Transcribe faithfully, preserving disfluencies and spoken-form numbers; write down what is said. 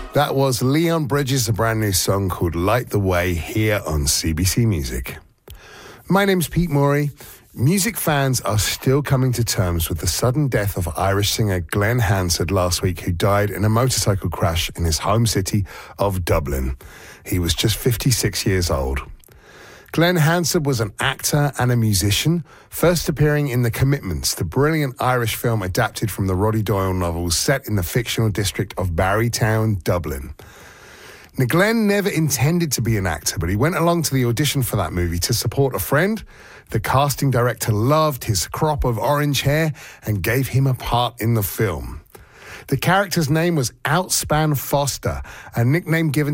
That was Leon Bridges, a brand new song called Light the Way here on C B C Music. My name's Pete Morey. Music fans are still coming to terms with the sudden death of Irish singer Glenn Hansard last week, who died in a motorcycle crash in his home city of Dublin. He was just fifty-six years old. Glenn Hansard was an actor and a musician, first appearing in The Commitments, the brilliant Irish film adapted from the Roddy Doyle novels set in the fictional district of Barrytown, Dublin. Now, Glenn never intended to be an actor, but he went along to the audition for that movie to support a friend. The casting director loved his crop of orange hair and gave him a part in the film. The character's name was Outspan Foster, a nickname given